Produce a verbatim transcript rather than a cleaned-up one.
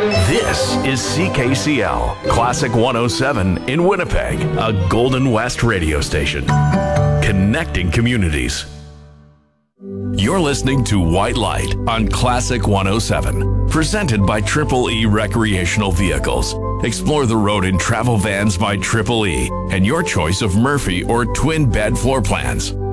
This is C K C L, Classic one oh seven in Winnipeg, a Golden West radio station. Connecting communities. You're listening to White Light on Classic one oh seven, presented by Triple E Recreational Vehicles. Explore the road in travel vans by Triple E and your choice of Murphy or twin bed floor plans.